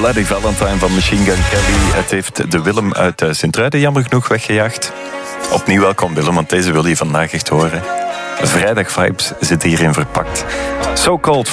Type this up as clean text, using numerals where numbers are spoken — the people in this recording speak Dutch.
Bloody Valentine van Machine Gun Kelly. Het heeft de Willem uit Sint-Truiden jammer genoeg weggejaagd. Opnieuw welkom Willem, want deze wil je vandaag echt horen. Vrijdag vibes zit hierin verpakt. So Cold